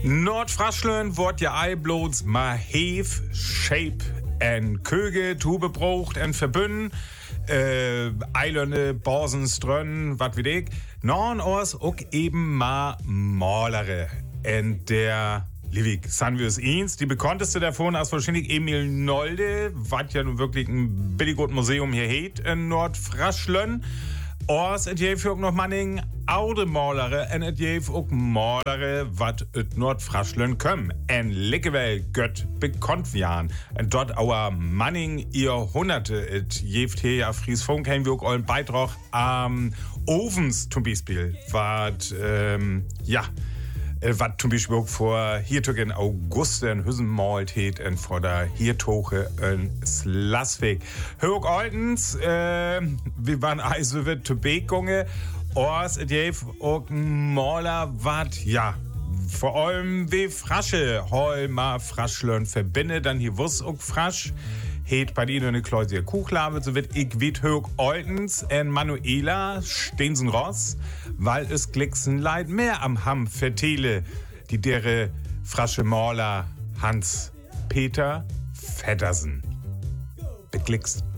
Nordfraschlen wordt je eiblots ma heef, shape en köge, tube braucht en verbünden. Eilerne, Borsen, Strönn, wat weet ik. Non oors ook eben ma Malere. En der Livik, sagen wir es eins, die bekannteste davon ist wahrscheinlich Emil Nolde, was ja nun wirklich ein billiges Museum hier hat in Nordfraschlen. Ors, et jeef ook nog manning oude Malere en et jeef ook Malere wat uit Nordfraschlen kom. En likkewel gött bekannt wian. En dort our manning Jahrhunderte et jeeft hier ja Fries Funk haben wir ook einen Beitrag am Ovens zum Beispiel, wat wat zum Beispiel auch vor hier in August in Hüssen malt het en vor der Hiertoche in Slasvik. Hörg Altens, wir waren also wird zu Bekunge, Ors, et jeef auch Maler wat, ja, vor allem wie Frasche, hol ma Fraschlön verbinde, dann hier wuss auch Frasch. Het bei ihnen eine Klausel Kuchlabe, so wird ich wit hög Oltens en Manuela Steensen Ross, weil es glicksen leid mehr am Hamm vertele, die dere frasche Maler Hans Peter Feddersen. Beglickst.